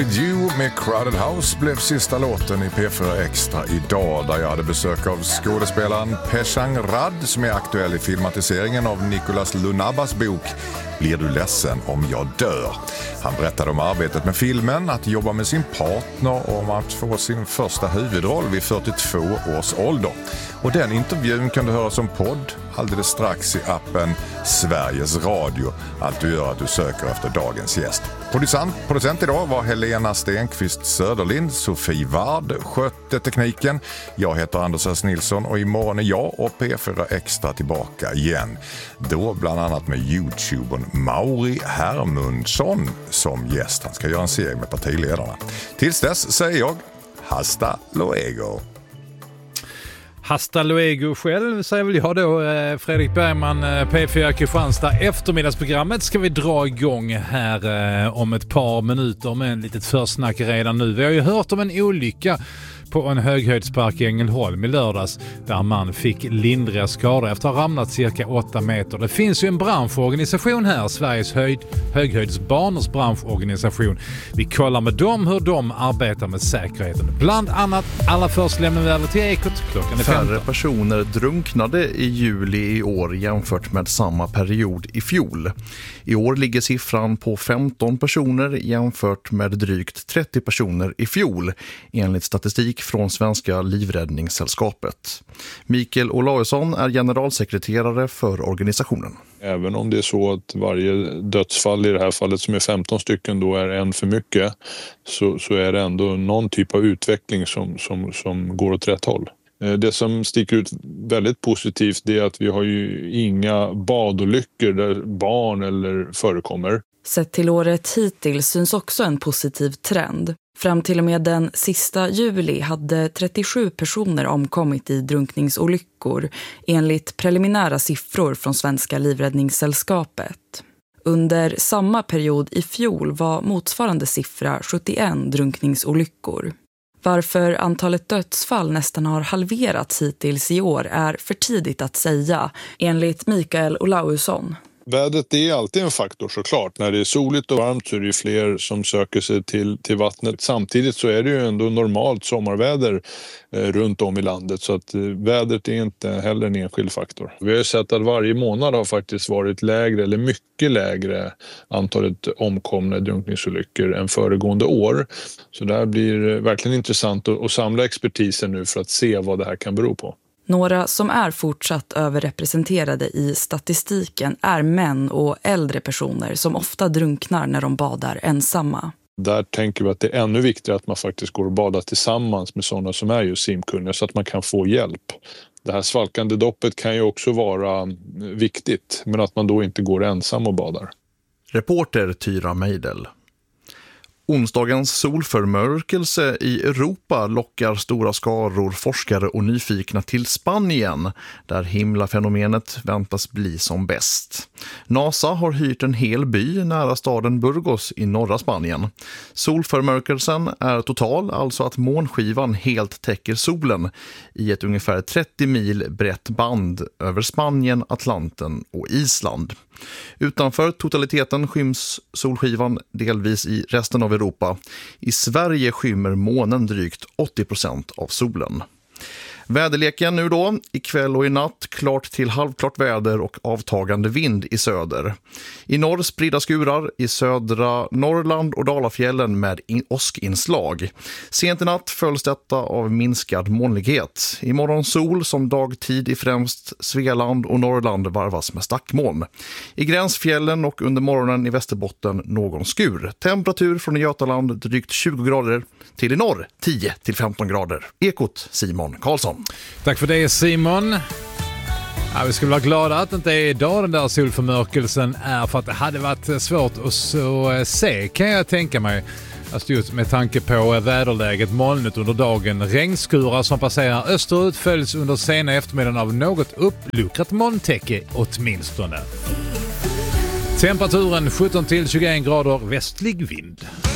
You med Crowded House blev sista låten i P4 Extra idag, där jag hade besök av skådespelaren Peshang Rad som är aktuell i filmatiseringen av Nicolas Lunabas bok Blir du ledsen om jag dör? Han berättade om arbetet med filmen, att jobba med sin partner och om att få sin första huvudroll vid 42 års ålder. Och den intervjun kan du höra som podd alldeles strax i appen Sveriges Radio. Allt du gör att du söker efter dagens gäst. Producent idag var Helena Stenqvist Söderlind. Sofie Ward skötte tekniken. Jag heter Anders S. Nilsson och imorgon är jag och P4 Extra tillbaka igen. Då bland annat med YouTubern Mauri Hermundsson som gäst. Han ska göra en serie med partiledarna. Tills dess säger jag hasta luego. Hasta luego själv, säger väl jag då. Fredrik Bergman, P4 Kristianstad. Eftermiddagsprogrammet ska vi dra igång här om ett par minuter med en litet försnack redan nu. Vi har ju hört om en olycka på en höghöjdspark i Ängelholm i lördags där man fick lindriga skador efter att ha ramlat cirka 8 meter. Det finns ju en branschorganisation här, Sveriges höghöjdsbanors branschorganisation. Vi kollar med dem hur de arbetar med säkerheten. Bland annat, alla först lämnar vi över till Ekot klockan är 15. Färre personer drunknade i juli i år jämfört med samma period i fjol. I år ligger siffran på 15 personer jämfört med drygt 30 personer i fjol, enligt statistik från Svenska livräddningssällskapet. Mikael Olausson är generalsekreterare för organisationen. Även om det är så att varje dödsfall i det här fallet som är 15 stycken då är en för mycket, så är det ändå någon typ av utveckling som går åt rätt håll. Det som sticker ut väldigt positivt är att vi har ju inga badolyckor där barn eller förekommer. Sett till året hittills syns också en positiv trend. Fram till och med den sista juli hade 37 personer omkommit i drunkningsolyckor enligt preliminära siffror från Svenska livräddningssällskapet. Under samma period i fjol var motsvarande siffra 71 drunkningsolyckor. Varför antalet dödsfall nästan har halverats hittills i år är för tidigt att säga, enligt Mikael Olausson. Vädret är alltid en faktor såklart. När det är soligt och varmt så är det fler som söker sig till vattnet. Samtidigt så är det ju ändå normalt sommarväder runt om i landet, så att vädret är inte heller en enskild faktor. Vi har ju sett att varje månad har faktiskt varit lägre eller mycket lägre antalet omkomna drunkningsolyckor än föregående år. Så det här blir verkligen intressant att samla expertisen nu för att se vad det här kan bero på. Några som är fortsatt överrepresenterade i statistiken är män och äldre personer som ofta drunknar när de badar ensamma. Där tänker vi att det är ännu viktigare att man faktiskt går och badar tillsammans med sådana som är just simkunniga så att man kan få hjälp. Det här svalkande doppet kan ju också vara viktigt, men att man då inte går ensam och badar. Reporter Tyra Meidel. Onsdagens solförmörkelse i Europa lockar stora skaror forskare och nyfikna till Spanien, där himlafenomenet väntas bli som bäst. NASA har hyrt en hel by nära staden Burgos i norra Spanien. Solförmörkelsen är total, alltså att månskivan helt täcker solen i ett ungefär 30 mil brett band över Spanien, Atlanten och Island. Utanför totaliteten skyms solskivan delvis i resten av Europa. I Sverige skymmer månen drygt 80% av solen. Väderleken nu då, ikväll och i natt klart till halvklart väder och avtagande vind i söder. I norr spridda skurar, i södra Norrland och Dalafjällen med åskinslag. Sent i natt följs detta av minskad molnighet. Imorgon sol som dagtid i främst Svealand och Norrland varvas med stackmoln. I gränsfjällen och under morgonen i Västerbotten någon skur. Temperatur från Götaland drygt 20 grader till i norr 10 till 15 grader. Ekot Simon Karlsson. Tack för det, Simon. Ja, vi skulle vara glada att det inte är idag den där solförmörkelsen är, för att det hade varit svårt att se, kan jag tänka mig. Alltså just med tanke på väderläget, molnet under dagen, regnskurar som passerar österut följs under sena eftermiddagen av något uppluckrat molntäcke åtminstone. Temperaturen 17 till 21 grader, västlig vind.